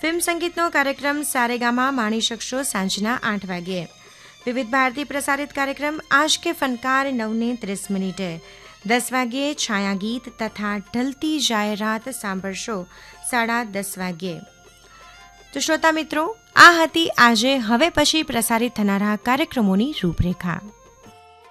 Film સંગીતનો કાર્યક્રમ સારેગામા માણી શકશો સાંજના 8 વાગ્યે. વિવિધ ભારતી પ્રસારિત કાર્યક્રમ આજ કે ફનકાર 9:30 10 વાગ્યે છાયા ગીત તથા ઢલતી જાય રાત સાંભળશો 10:30 વાગ્યે. તો શ્રોતા મિત્રો, આ હતી આજે હવે પછી પ્રસારિત થનારા કાર્યક્રમોની રૂપરેખા.